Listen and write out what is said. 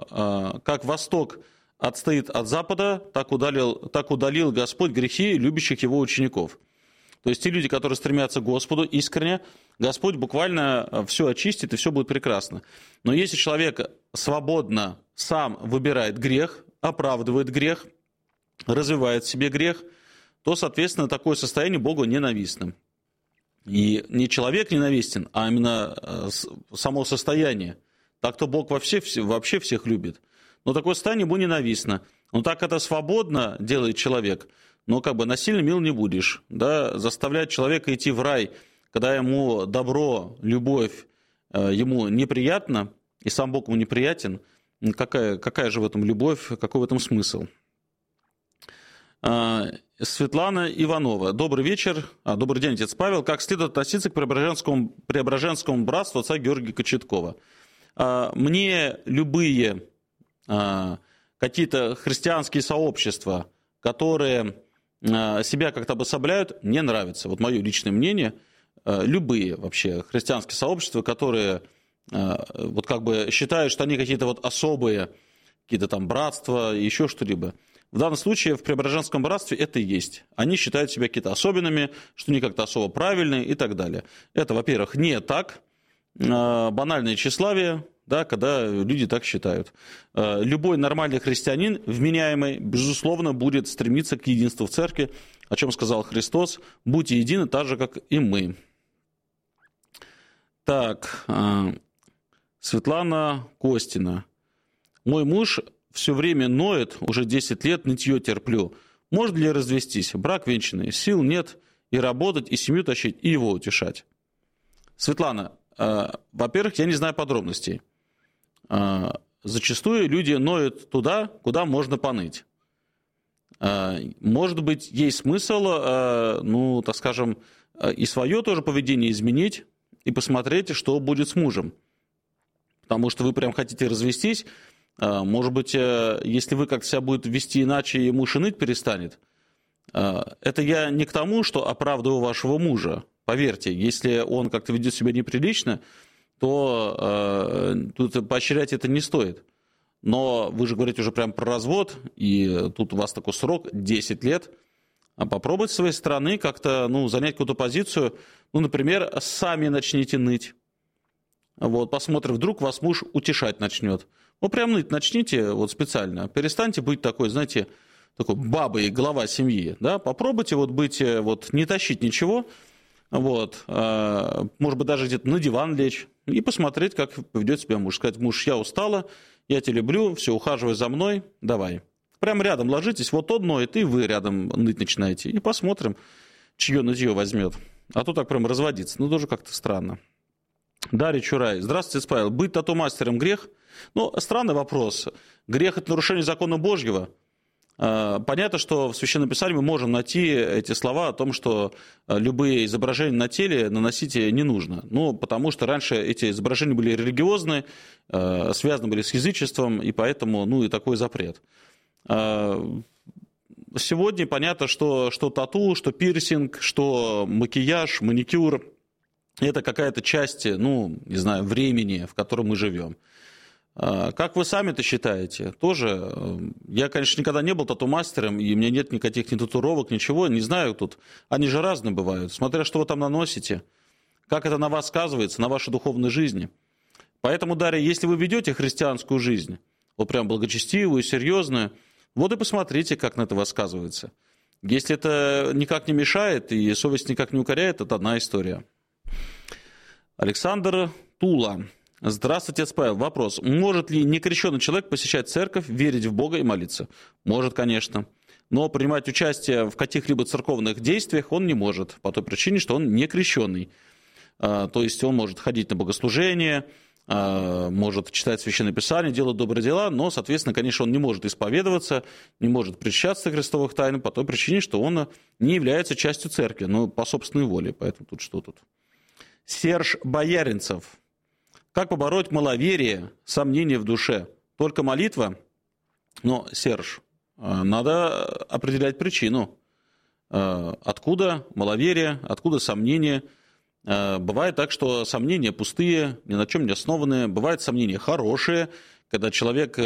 что как Восток отстоит от Запада, так удалил Господь грехи любящих Его учеников. То есть те люди, которые стремятся к Господу искренне, Господь буквально все очистит, и все будет прекрасно. Но если человек свободно сам выбирает грех, оправдывает грех, развивает в себе грех, то, соответственно, такое состояние Богу ненавистным. И не человек ненавистен, а именно само состояние. Так-то Бог вообще всех любит. Но такое состояние ему ненавистно. Но так это свободно делает человек, но как бы насильно мил не будешь. Да? Заставлять человека идти в рай, когда ему добро, любовь ему неприятно, и сам Бог ему неприятен, какая же в этом любовь, какой в этом смысл? Светлана Иванова. Добрый вечер. Добрый день, отец Павел. Как следует относиться к Преображенскому братству отца Георгия Кочеткова? Мне любые какие-то христианские сообщества, которые себя как-то обособляют, не нравятся. Вот мое личное мнение. Любые вообще христианские сообщества, которые вот как бы считают, что они какие-то вот особые, какие-то там братства, еще что-либо. В данном случае в Преображенском братстве это и есть. Они считают себя какие-то особенными, что они как-то особо правильные и так далее. Это, во-первых, не так. Банальное тщеславие, да, когда люди так считают. Любой нормальный христианин, вменяемый, безусловно, будет стремиться к единству в церкви, о чем сказал Христос: «Будьте едины, так же, как и мы». Так, Светлана Костина. Мой муж все время ноет, уже 10 лет нытье терплю. Можно ли развестись? Брак венчанный, сил нет и работать, и семью тащить, и его утешать. Светлана, во-первых, я не знаю подробностей. Зачастую люди ноют туда, куда можно поныть. Может быть, есть смысл, ну, так скажем, и свое тоже поведение изменить, и посмотреть, что будет с мужем. Потому что вы прям хотите развестись. Может быть, если вы как-то себя будете вести иначе, и муж и ныть перестанет. Это я не к тому, что оправдываю вашего мужа. Поверьте, если он как-то ведет себя неприлично, то тут поощрять это не стоит. Но вы же говорите уже прям про развод, и тут у вас такой срок 10 лет. Попробуйте с своей стороны как-то занять какую-то позицию. Например, сами начните ныть. Вот, посмотрим, вдруг вас муж утешать начнет. Прям ныть начните вот специально. Перестаньте быть такой, знаете, такой бабой, глава семьи. Да? Попробуйте вот быть, вот, не тащить ничего. Вот, может быть, даже где-то на диван лечь и посмотреть, как поведет себя муж. Сказать: муж, я устала, я тебя люблю, все, ухаживай за мной, давай. Прям рядом ложитесь, вот он ноет, и вы рядом ныть начинаете. И посмотрим, чье нытье возьмет. А то так прям разводиться, тоже как-то странно. Дарья Чурай. Здравствуйте, Павел. Быть тату-мастером грех? Странный вопрос. Грех – это нарушение закона Божьего. Понятно, что в Священном Писании мы можем найти эти слова о том, что любые изображения на теле наносить не нужно. Потому что раньше эти изображения были религиозные, связаны были с язычеством, и поэтому, и такой запрет. Сегодня понятно, что тату, что пирсинг, что макияж, маникюр – это какая-то часть, не знаю, времени, в котором мы живем. Как вы сами-то считаете? Тоже, я, конечно, никогда не был тату-мастером, и у меня нет никаких ни татуировок, ничего, не знаю тут. Они же разные бывают, смотря что вы там наносите, как это на вас сказывается, на вашей духовной жизни. Поэтому, Дарья, если вы ведете христианскую жизнь, вот прям благочестивую, серьезную, вот и посмотрите, как на это вас сказывается. Если это никак не мешает и совесть никак не укоряет, это одна история. Александр Тула. Здравствуйте, отец Павел. Вопрос. Может ли некрещенный человек посещать церковь, верить в Бога и молиться? Может, конечно. Но принимать участие в каких-либо церковных действиях он не может, по той причине, что он некрещенный. То есть он может ходить на богослужение, может читать Священное Писание, делать добрые дела, но, соответственно, конечно, он не может исповедоваться, не может причащаться христовых тайн по той причине, что он не является частью церкви, по собственной воле. Поэтому тут что тут? Серж Бояринцев. Как побороть маловерие, сомнения в душе? Только молитва? Но, Серж, надо определять причину. Откуда маловерие, откуда сомнения? Бывает так, что сомнения пустые, ни на чем не основанные. Бывают сомнения хорошие, когда человек